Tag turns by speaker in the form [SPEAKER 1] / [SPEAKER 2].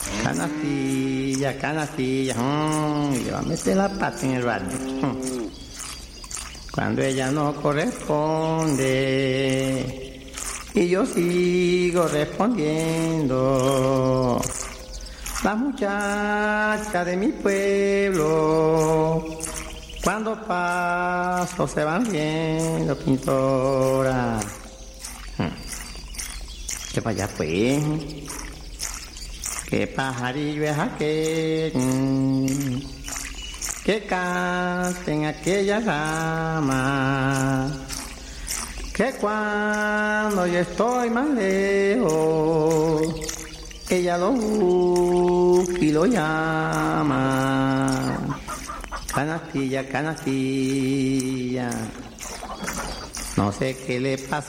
[SPEAKER 1] Canastilla, canastilla, y le va a meter la pata en el baño. Cuando ella no corresponde y yo sigo respondiendo. La muchacha de mi pueblo, cuando paso se van viendo, pintora. Que vaya pues, qué pajarillo es aquel que canta en aquella rama, que cuando yo estoy más lejos, ella lo busca y lo llama. Canastilla, canastilla, no sé qué le pasa